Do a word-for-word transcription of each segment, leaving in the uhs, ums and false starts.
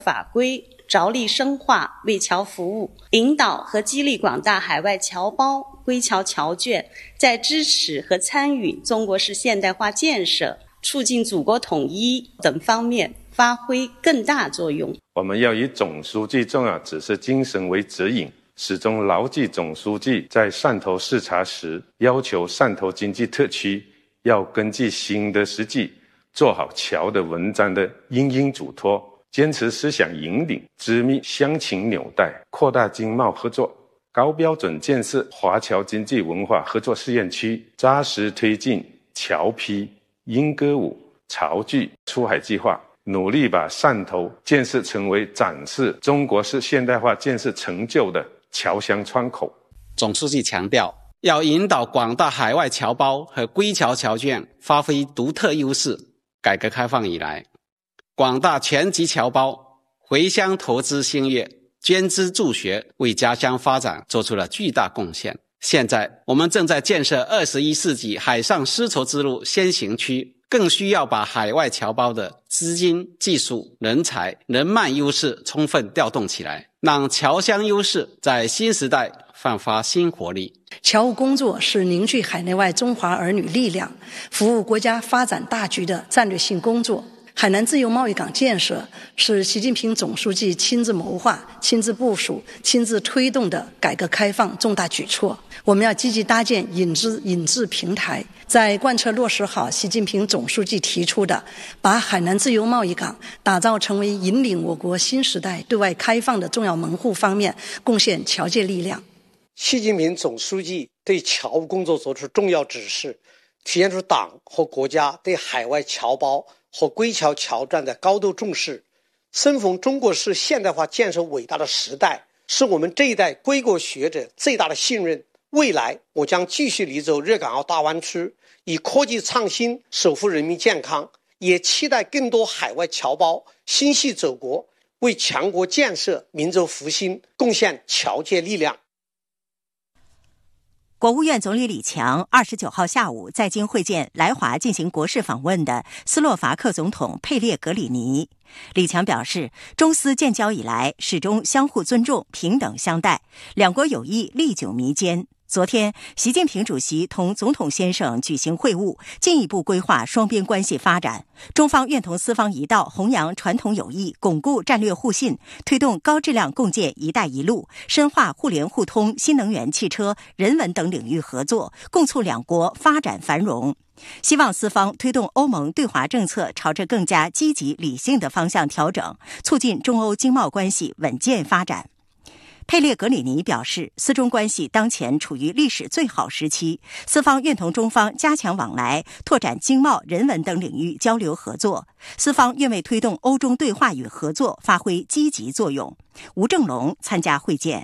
法规，着力深化为侨服务，引导和激励广大海外侨胞、归侨侨眷在支持和参与中国式现代化建设、促进祖国统一等方面发挥更大作用。 我们要以总书记重要指示精神为指引，始终牢记总书记在汕头视察时要求汕头经济特区要根据新的实际，做好侨的文章的因应嘱托，坚持思想引领，织密乡情纽带，扩大经贸合作，高标准建设华侨经济文化合作试验区，扎实推进侨批、英歌舞、潮剧出海计划，努力把汕头建设成为展示中国式现代化建设成就的侨乡窗口。 总书记强调，要引导广大海外侨胞和归侨侨眷发挥独特优势。改革开放以来，广大全籍侨胞回乡投资兴业，捐资助学，为家乡发展做出了巨大贡献。现在我们正在建设二十一世纪海上丝绸之路先行区，更需要把海外侨胞的资金、技术、人才、人脉优势充分调动起来，让侨乡优势在新时代焕发新活力。 侨务工作是凝聚海内外中华儿女力量，服务国家发展大局的战略性工作。海南自由贸易港建设是习近平总书记亲自谋划、亲自部署、亲自推动的改革开放重大举措。我们要积极搭建引资引资平台，在贯彻落实好习近平总书记提出的把海南自由贸易港打造成为引领我国新时代对外开放的重要门户方面贡献侨界力量。 习近平总书记对侨务工作作出重要指示，体现出党和国家对海外侨胞和归侨侨眷的高度重视。生逢中国式现代化建设伟大的时代，是我们这一代归国学者最大的信任。未来我将继续力走粤港澳大湾区，以科技创新守护人民健康，也期待更多海外侨胞心系祖国，为强国建设、民族复兴贡献侨界力量。 国务院总理李强二十九号下午在京会见来华进行国事访问的斯洛伐克总统佩列格里尼。李强表示，中斯建交以来始终相互尊重、平等相待，两国友谊历久弥坚。昨天，习近平主席同总统先生举行会晤，进一步规划双边关系发展。中方愿同斯方一道弘扬传统友谊，巩固战略互信，推动高质量共建“一带一路”，深化互联互通、新能源汽车、人文等领域合作，共促两国发展繁荣。希望斯方推动欧盟对华政策朝着更加积极理性的方向调整，促进中欧经贸关系稳健发展。佩列格里尼表示，斯中关系当前处于历史最好时期，斯方愿同中方加强往来，拓展经贸、人文等领域交流合作。斯方愿为推动欧中对话与合作发挥积极作用。吴正龙参加会见。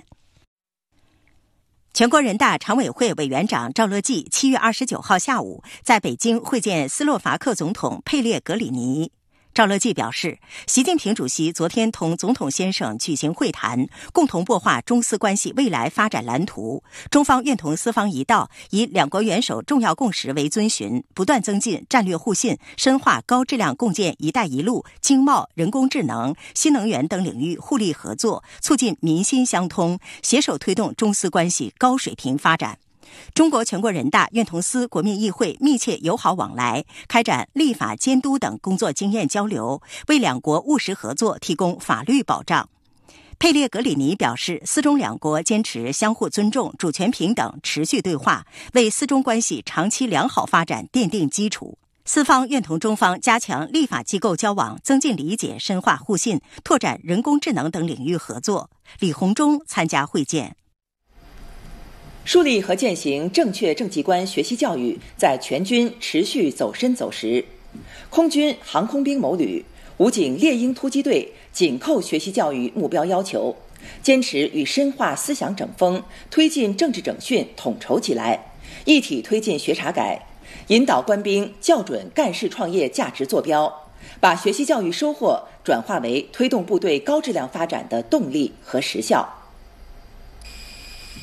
全国人大常委会委员长赵乐际七月二十九号下午在北京会见斯洛伐克总统佩列格里尼。赵乐际表示，习近平主席昨天同总统先生举行会谈，共同擘画中斯关系未来发展蓝图。中方愿同斯方一道，以两国元首重要共识为遵循，不断增进战略互信，深化高质量共建“一带一路”、经贸、人工智能、新能源等领域互利合作，促进民心相通，携手推动中斯关系高水平发展。中国全国人大愿同斯国民议会密切友好往来，开展立法监督等工作经验交流，为两国务实合作提供法律保障。佩列格里尼表示，斯中两国坚持相互尊重、主权平等，持续对话，为斯中关系长期良好发展奠定基础。斯方愿同中方加强立法机构交往，增进理解，深化互信，拓展人工智能等领域合作。李鸿忠参加会见。 树立和践行正确政绩观学习教育在全军持续走深走实。空军航空兵某旅、武警猎鹰突击队紧扣学习教育目标要求，坚持与深化思想整风，推进政治整训统筹起来，一体推进学察改，引导官兵校准干事创业价值坐标，把学习教育收获转化为推动部队高质量发展的动力和实效。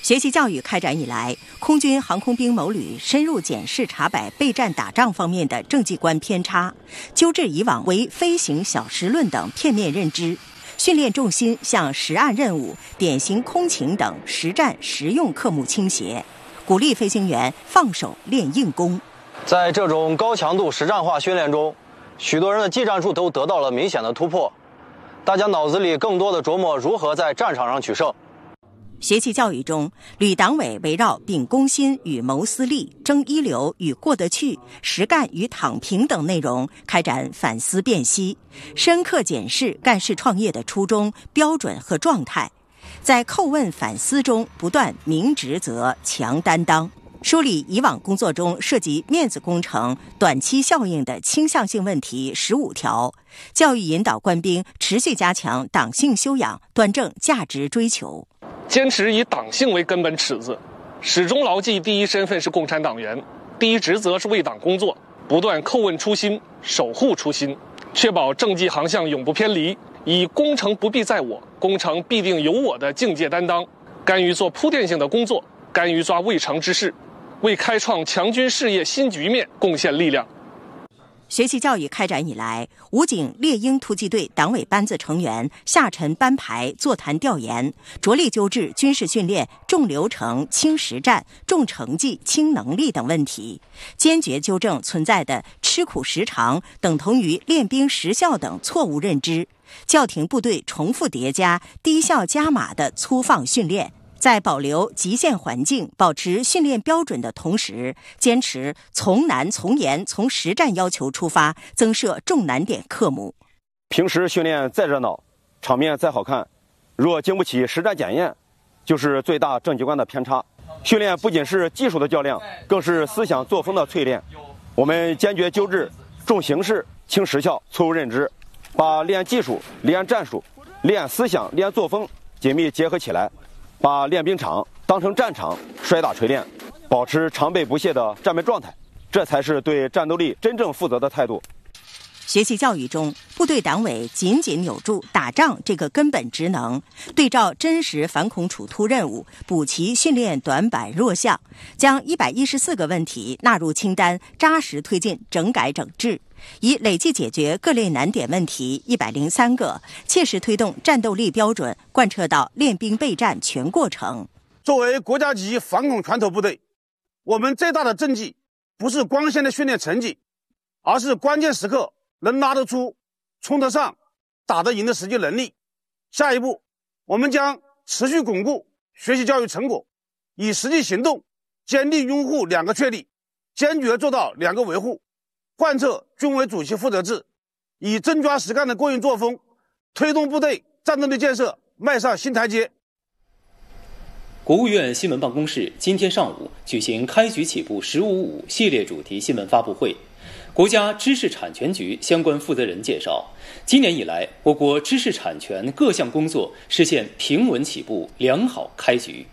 学习教育开展以来，空军航空兵某旅深入检视查摆备战打仗方面的政绩观偏差，纠正以往为飞行小时论等片面认知，训练重心向实案任务、典型空勤等实战实用科目倾斜，鼓励飞行员放手练硬功。 在这种高强度实战化训练中，许多人的技战术都得到了明显的突破，大家脑子里更多的琢磨如何在战场上取胜。 学习教育中，旅党委围绕秉公心与谋私利、争一流与过得去、实干与躺平等内容开展反思辨析，深刻检视干事创业的初衷、标准和状态，在叩问反思中不断明职责、强担当，梳理以往工作中涉及面子工程、短期效应的倾向性问题十五条，教育引导官兵持续加强党性修养，端正价值追求。 坚持以党性为根本尺子，始终牢记第一身份是共产党员，第一职责是为党工作，不断叩问初心，守护初心，确保政绩航向永不偏离，以工程不必在我，工程必定有我的境界担当，甘于做铺垫性的工作，甘于抓未成之事，为开创强军事业新局面贡献力量。 学习教育开展以来，武警猎鹰突击队党委班子成员下沉班排座谈调研，着力纠治军事训练重流程轻实战、重成绩轻能力等问题，坚决纠正存在的吃苦时长等同于练兵时效等错误认知，叫停部队重复叠加、低效加码的粗放训练。在保留极限环境、保持训练标准的同时，坚持从难从严、从实战要求出发，增设重难点科目。 平时训练再热闹，场面再好看，若经不起实战检验，就是最大政绩观的偏差。训练不仅是技术的较量，更是思想作风的淬炼。我们坚决纠治重形式轻实效错误认知，把练技术、练战术、练思想、练作风紧密结合起来，把练兵场当成战场，摔打锤炼，保持常备不懈的战备状态，这才是对战斗力真正负责的态度。 学习教育中，部队党委紧紧扭住打仗这个根本职能，对照真实反恐处突任务，补齐训练短板弱项，将一百一十四个问题纳入清单，扎实推进整改整治，以累计解决各类难点问题一百零三个，切实推动战斗力标准贯彻到练兵备战全过程。 作为国家级反恐拳头部队，我们最大的政绩不是光鲜的训练成绩，而是关键时刻能拉得出、冲得上、打得赢的实际能力。下一步，我们将持续巩固学习教育成果，以实际行动坚定拥护两个确立，坚决做到两个维护，贯彻军委主席负责制，以真抓实干的过硬作风，推动部队战斗力建设迈上新台阶。 国务院新闻办公室今天上午举行开局起步十五五系列主题新闻发布会。国家知识产权局相关负责人介绍，今年以来，我国知识产权各项工作实现平稳起步、良好开局。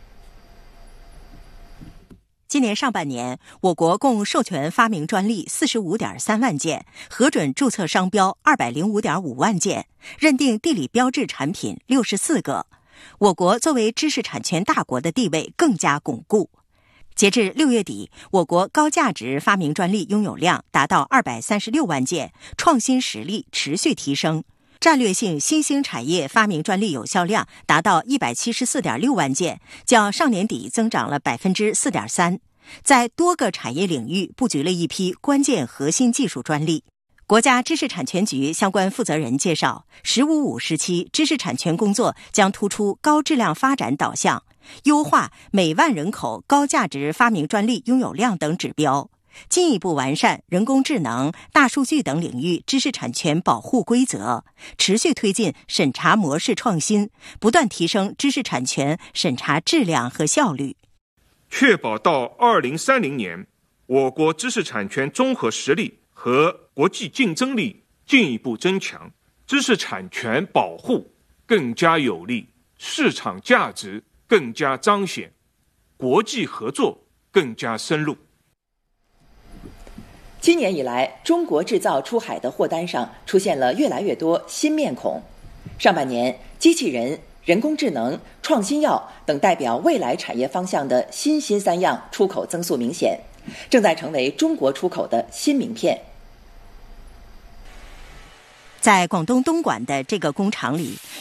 今年上半年，我国共授权发明专利四十五点三万件，核准注册商标二百零五点五万件，认定地理标志产品六十四个。我国作为知识产权大国的地位更加巩固。截至六月底，我国高价值发明专利拥有量达到二百三十六万件，创新实力持续提升。战略性新兴产业发明专利有效量达到一百七十四点六万件，较上年底增长了百分之四点三。在多个产业领域布局了一批关键核心技术专利。国家知识产权局相关负责人介绍，十五五时期知识产权工作将突出高质量发展导向，优化每万人口高价值发明专利拥有量等指标，进一步完善人工智能、大数据等领域知识产权保护规则，持续推进审查模式创新，不断提升知识产权审查质量和效率， 确保到二零三零年，我国知识产权综合实力和国际竞争力进一步增强，知识产权保护更加有力，市场价值更加彰显，国际合作更加深入。 今年以来，中国制造出海的货单上出现了越来越多新面孔。上半年，机器人、 人工智能、创新药等代表未来产业方向的新新三样出口增速明显，正在成为中国出口的新名片。 在广东东莞的这个工厂里，